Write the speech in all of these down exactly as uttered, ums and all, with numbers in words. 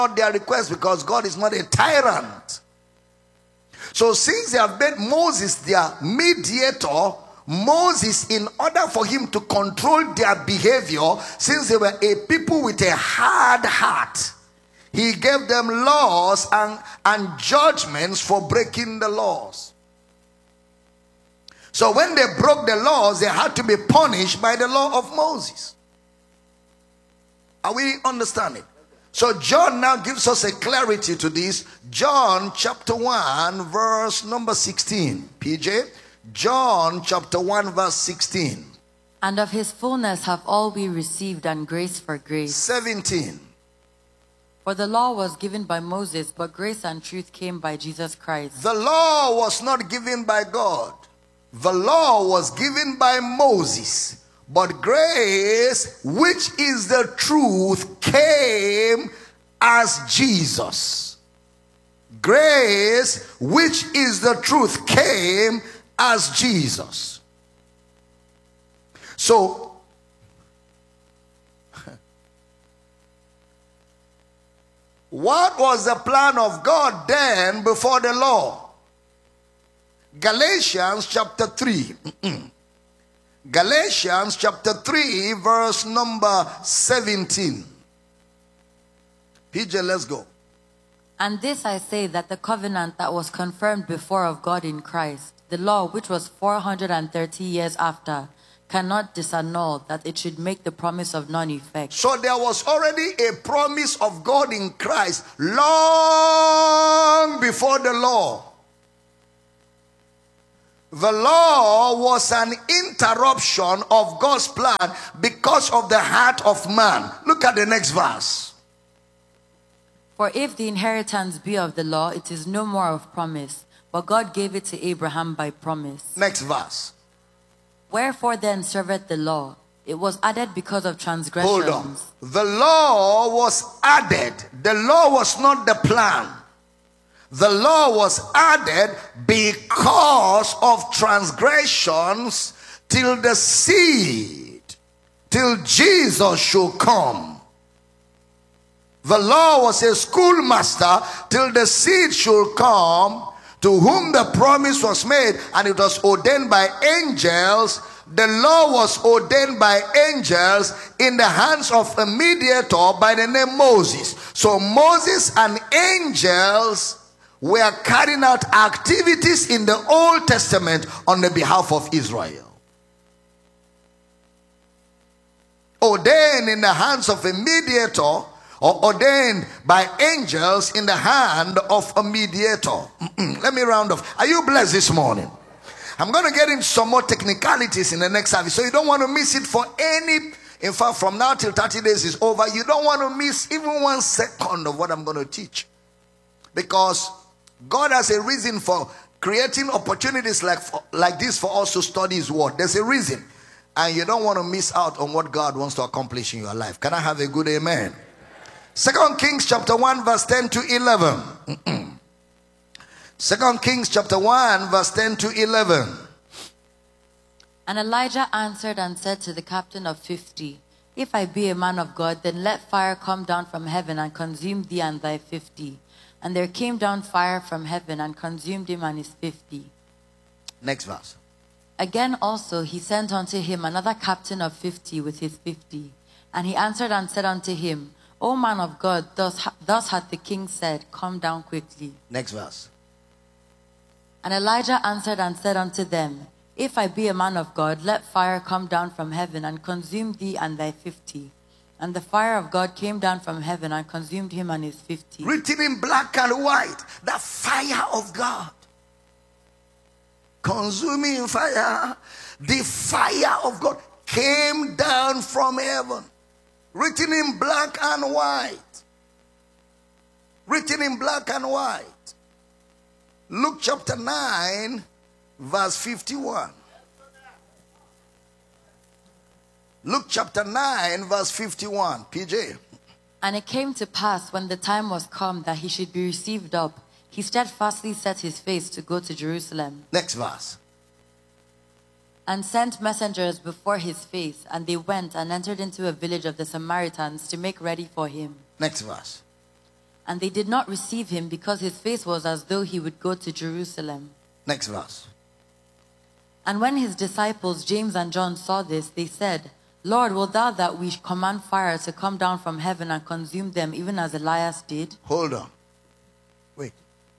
not their request because God is not a tyrant. So since they have made Moses their mediator, Moses, in order for him to control their behavior, since they were a people with a hard heart, he gave them laws and, and judgments for breaking the laws. So when they broke the laws, they had to be punished by the law of Moses. Are we understanding? So John now gives us a clarity to this. John chapter one verse number sixteen. P J. John chapter one verse sixteen. And of his fullness have all we received, and grace for grace. seventeen. For the law was given by Moses, but grace and truth came by Jesus Christ. The law was not given by God. The law was given by Moses. But grace, which is the truth, came as Jesus. Grace, which is the truth, came as Jesus. So, what was the plan of God then before the law? Galatians chapter three. Galatians chapter three verse number seventeen. P J, let's go. And this I say, that the covenant that was confirmed before of God in Christ, the law which was four hundred thirty years after, cannot disannul, that it should make the promise of none effect. So there was already a promise of God in Christ long before the law. The law was an interruption of God's plan because of the heart of man. Look at the next verse. For if the inheritance be of the law, it is no more of promise, but God gave it to Abraham by promise. Next verse. Wherefore then serveth the law? It was added because of transgressions. Hold on. The law was added. The law was not the plan. The law was added because of transgressions, till the seed, till Jesus should come. The law was a schoolmaster till the seed should come, to whom the promise was made, and it was ordained by angels. The law was ordained by angels in the hands of a mediator by the name Moses. So Moses and angels were carrying out activities in the Old Testament on the behalf of Israel. Ordained in the hands of a mediator, or ordained by angels in the hand of a mediator. Let me round off. Are you blessed this morning? I'm going to get into some more technicalities in the next service, so you don't want to miss it for any. In fact, from now till thirty days is over, you don't want to miss even one second of what I'm going to teach. Because God has a reason for creating opportunities like, for, like this for us to study His Word. There's a reason. And you don't want to miss out on what God wants to accomplish in your life. Can I have a good amen? Second Kings chapter one verse ten to eleven. Second Kings chapter one verse ten to eleven. And Elijah answered and said to the captain of fifty, If I be a man of God, then let fire come down from heaven and consume thee and thy fifty. And there came down fire from heaven and consumed him and his fifty. Next verse. Again also he sent unto him another captain of fifty with his fifty. And he answered and said unto him, O man of God, thus, thus hath the king said, Come down quickly. Next verse. And Elijah answered and said unto them, If I be a man of God, let fire come down from heaven and consume thee and thy fifty. And the fire of God came down from heaven and consumed him and his fifty. Written in black and white, the fire of God. Consuming fire. The fire of God came down from heaven. Written in black and white. Written in black and white. Luke chapter nine, verse fifty-one. Luke chapter nine, verse fifty-one. P J. And it came to pass, when the time was come that he should be received up, he steadfastly set his face to go to Jerusalem. Next verse. And sent messengers before his face, and they went and entered into a village of the Samaritans to make ready for him. Next verse. And they did not receive him because his face was as though he would go to Jerusalem. Next verse. And when his disciples, James and John, saw this, they said, Lord, wilt thou that we command fire to come down from heaven and consume them, even as Elias did? Hold on. Wait.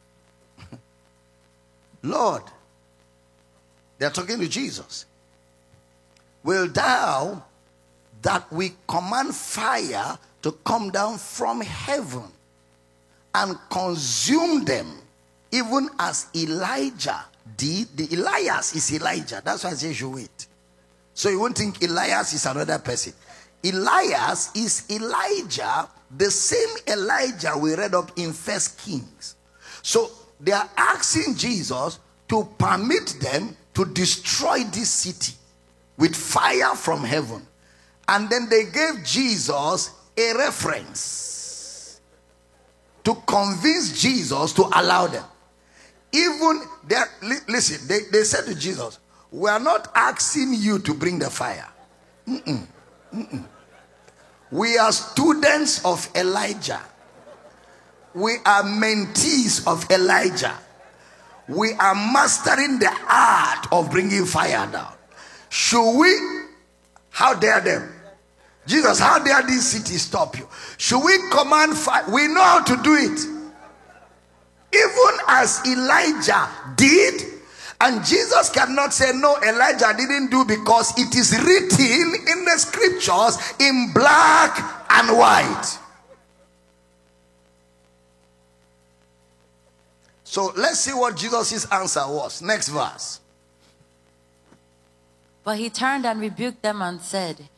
Lord, they're talking to Jesus. Will thou that we command fire to come down from heaven and consume them, even as Elijah did? The Elias is Elijah. That's why I say you should wait. So you won't think Elias is another person. Elias is Elijah, the same Elijah we read up in First Kings. So they are asking Jesus to permit them to destroy this city with fire from heaven. And then they gave Jesus a reference to convince Jesus to allow them. Even there, listen, they, they said to Jesus, we are not asking you to bring the fire. Mm-mm, mm-mm. We are students of Elijah. We are mentees of Elijah. We are mastering the art of bringing fire down. Should we? How dare them? Jesus, how dare this city stop you? Should we command fire? We know how to do it. Even as Elijah did. And Jesus cannot say, no, Elijah didn't do, because it is written in the scriptures in black and white. So let's see what Jesus' answer was. Next verse. But he turned and rebuked them and said,